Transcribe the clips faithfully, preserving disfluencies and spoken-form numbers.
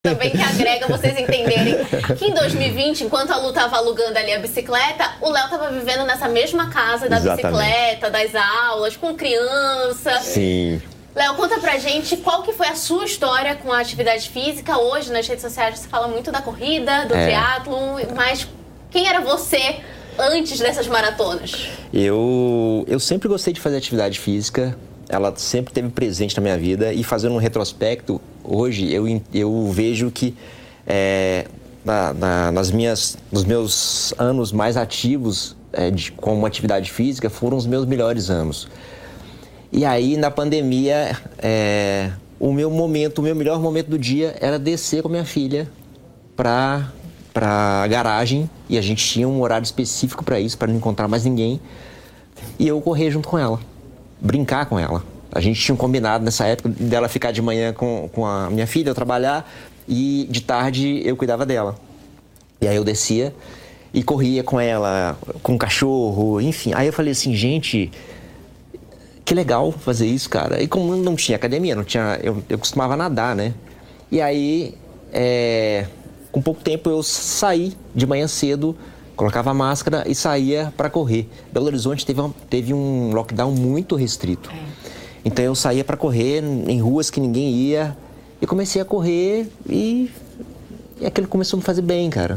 Também que agrega vocês entenderem que em dois mil e vinte, enquanto a Lu estava alugando ali a bicicleta, o Léo estava vivendo nessa mesma casa da Exatamente. bicicleta, das aulas, com criança. Sim. Léo, conta pra gente qual que foi a sua história com a atividade física. Hoje, nas redes sociais, você fala muito da corrida, do É. triatlon, mas quem era você antes dessas maratonas? Eu, eu sempre gostei de fazer atividade física, ela sempre esteve presente na minha vida e fazendo um retrospecto, hoje eu, eu vejo que é, na, na, nas minhas, nos meus anos mais ativos é, de, como atividade física foram os meus melhores anos. E aí, na pandemia, é, o meu momento, o meu melhor momento do dia era descer com a minha filha para para garagem, e a gente tinha um horário específico para isso, para não encontrar mais ninguém, e eu correr junto com ela, brincar com ela. A gente tinha um combinado nessa época dela ficar de manhã com, com a minha filha, eu trabalhar, e de tarde eu cuidava dela. E aí eu descia e corria com ela, com o cachorro, enfim. Aí eu falei assim, gente, que legal fazer isso, cara. E como não tinha academia, não tinha, eu, eu costumava nadar, né? E aí, é, com pouco tempo eu saí de manhã cedo, colocava a máscara e saía para correr. Belo Horizonte teve um, teve um lockdown muito restrito. É. Então eu saía para correr em ruas que ninguém ia e comecei a correr e, e aquilo começou a me fazer bem, cara.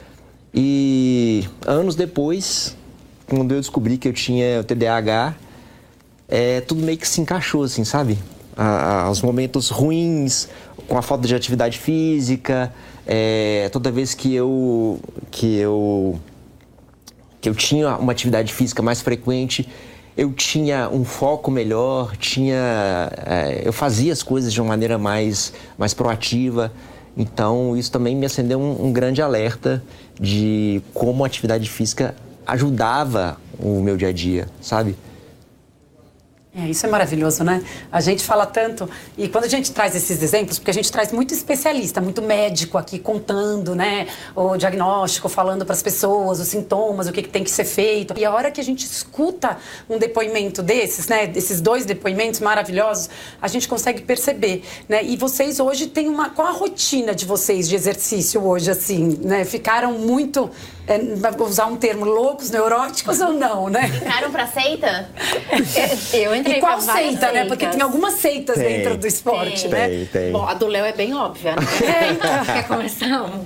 E anos depois, quando eu descobri que eu tinha o T D A H, é, tudo meio que se encaixou, assim, sabe? A, a, os momentos ruins, com a falta de atividade física, é, toda vez que eu, que, eu, que eu tinha uma atividade física mais frequente, eu tinha um foco melhor, tinha, é, eu fazia as coisas de uma maneira mais, mais proativa. Então, isso também me acendeu um, um grande alerta de como a atividade física ajudava o meu dia a dia, sabe? É, isso é maravilhoso, né? A gente fala tanto, e quando a gente traz esses exemplos, porque a gente traz muito especialista, muito médico aqui contando, né, o diagnóstico, falando para as pessoas os sintomas, o que, que tem que ser feito. E a hora que a gente escuta um depoimento desses, né, desses dois depoimentos maravilhosos, a gente consegue perceber, né? E vocês hoje têm uma... Qual a rotina de vocês de exercício hoje, assim, né? Ficaram muito... É, vou usar um termo, loucos, neuróticos ou não, né? Entraram pra seita? Eu entrei E qual pra várias seita, né? seitas. Porque tem algumas seitas Tem. dentro do esporte, Tem. né? Tem, tem. Bom, a do Léo é bem óbvia, né? É, então. Quer começar, amor?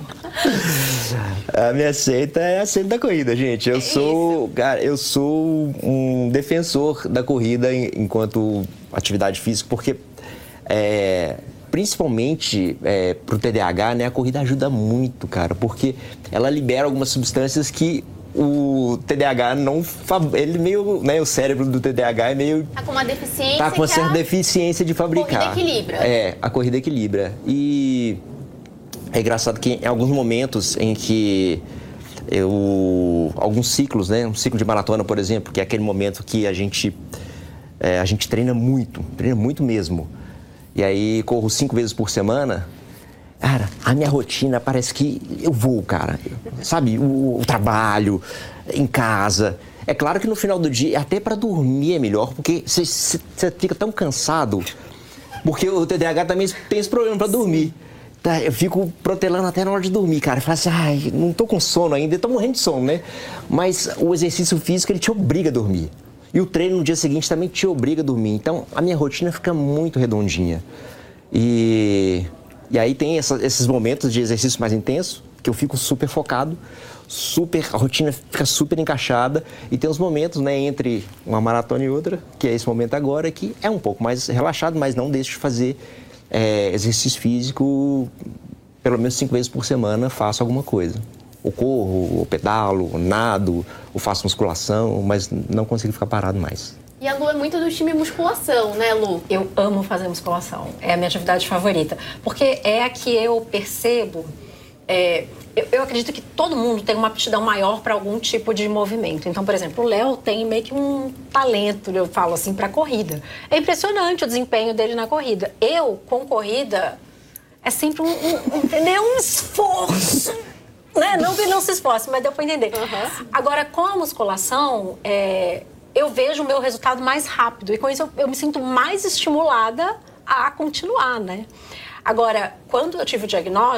A minha seita é a seita da corrida, gente. Eu sou, cara, eu sou um defensor da corrida em- enquanto atividade física, porque é, principalmente é, pro T D A H, né, a corrida ajuda muito, cara, porque ela libera algumas substâncias que o T D A H não, fa- ele meio, né, o cérebro do T D A H é meio Tá com uma deficiência tá com uma que certa a... deficiência de fabricar. corrida equilibra. É, a corrida equilibra. E é engraçado que em alguns momentos em que eu... alguns ciclos, né? Um ciclo de maratona, por exemplo, que é aquele momento que a gente, é, a gente treina muito, treina muito mesmo. E aí corro cinco vezes por semana. Cara, a minha rotina parece que eu vou, cara. Sabe, o, o trabalho, em casa. É claro que no final do dia, até para dormir é melhor, porque você fica tão cansado. Porque o T D A H também tem esse problema para dormir. Tá, eu fico protelando até na hora de dormir, cara. Eu falo assim, ai, não tô com sono ainda, eu tô morrendo de sono, né? Mas o exercício físico, ele te obriga a dormir. E o treino no dia seguinte também te obriga a dormir. Então, a minha rotina fica muito redondinha. E, e aí tem essa, esses momentos de exercício mais intenso, que eu fico super focado, super, a rotina fica super encaixada. E tem os momentos, né, entre uma maratona e outra, que é esse momento agora, que é um pouco mais relaxado, mas não deixo de fazer é, exercício físico, pelo menos cinco vezes por semana, faço alguma coisa. Ou corro, ou pedalo, ou nado, ou faço musculação, mas não consigo ficar parado mais. E a Lu é muito do time musculação, né, Lu? Eu amo fazer musculação. É a minha atividade favorita. Porque é a que eu percebo... é, eu, eu acredito que todo mundo tem uma aptidão maior para algum tipo de movimento. Então, por exemplo, o Léo tem meio que um talento, eu falo assim, para corrida. É impressionante o desempenho dele na corrida. Eu, com corrida, é sempre um, um, entendeu? Um esforço. Né? Não que ele não se esforce, mas deu para entender. Uhum. Agora, com a musculação, é, eu vejo o meu resultado mais rápido. E com isso, eu, eu me sinto mais estimulada a continuar, né? Agora, quando eu tive o diagnóstico,